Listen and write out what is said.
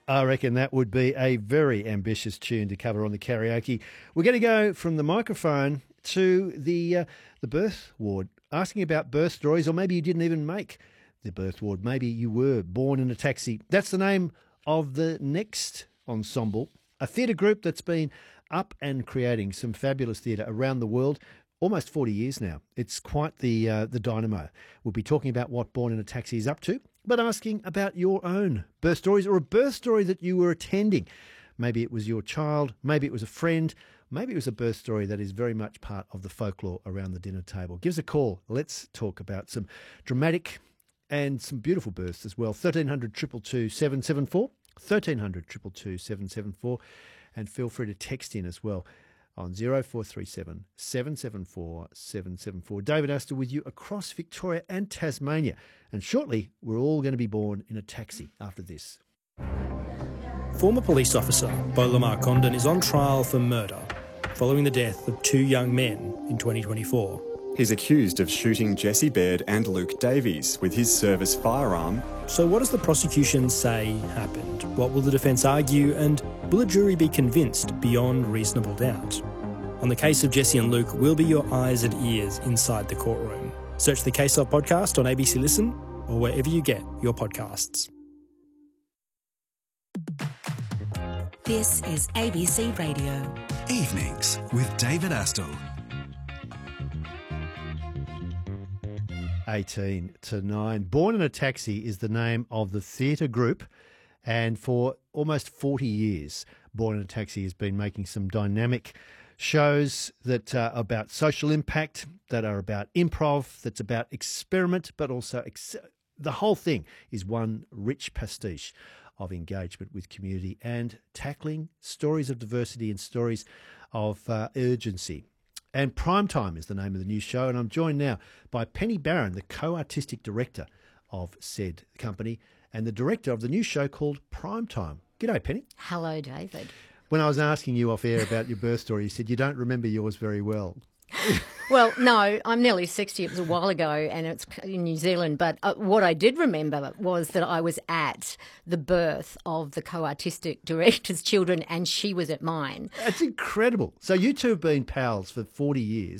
I reckon that would be a very ambitious tune to cover on the karaoke. We're going to go from the microphone to the birth ward, asking about birth stories, or maybe you didn't even make the birth ward. Maybe you were born in a taxi. That's the name of the next ensemble, a theatre group that's been up and creating some fabulous theatre around the world. Almost 40 years now. It's quite the dynamo. We'll be talking about what Born in a Taxi is up to, but asking about your own birth stories or a birth story that you were attending. Maybe it was your child, maybe it was a friend, maybe it was a birth story that is very much part of the folklore around the dinner table. Give us a call. Let's talk about some dramatic and some beautiful births as well. 1300 222 774, 1300 222 774, and feel free to text in as well on 0437 774 774. David Astor with you across Victoria and Tasmania. And shortly, we're all going to be born in a taxi after this. Former police officer Beau Lamar Condon is on trial for murder following the death of two young men in 2024. He's accused of shooting Jesse Baird and Luke Davies with his service firearm. So what does the prosecution say happened? What will the defence argue, and will a jury be convinced beyond reasonable doubt? On the case of Jesse and Luke, we'll be your eyes and ears inside the courtroom. Search the Case Of podcast on ABC Listen or wherever you get your podcasts. This is ABC Radio. Evenings with David Astor. 18 to 9. Born in a Taxi is the name of the theatre group, and for almost 40 years, Born in a Taxi has been making some dynamic shows that are about social impact, that are about improv, that's about experiment, but also the whole thing is one rich pastiche of engagement with community and tackling stories of diversity and stories of urgency. And Primetime is the name of the new show, and I'm joined now by Penny Barron, the co-artistic director of said company and the director of the new show called Primetime. G'day, Penny. Hello, David. When I was asking you off air about your birth story, you said you don't remember yours very well. Well, no, I'm nearly 60. It was a while ago and it's in New Zealand. But what I did remember was that I was at the birth of the co-artistic director's children and she was at mine. That's incredible. So you two have been pals for 40 years.